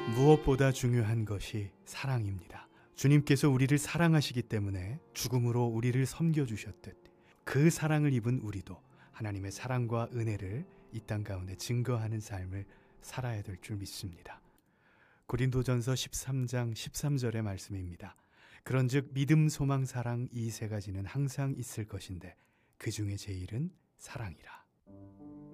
무엇보다 중요한 것이 사랑입니다. 주님께서 우리를 사랑하시기 때문에 죽음으로 우리를 섬겨주셨듯 그 사랑을 입은 우리도 하나님의 사랑과 은혜를 이 땅 가운데 증거하는 삶을 살아야 될 줄 믿습니다. 고린도전서 13장 13절의 말씀입니다. 그런즉 믿음, 소망, 사랑 이 세 가지는 항상 있을 것인데 그 중에 제일은 사랑이라.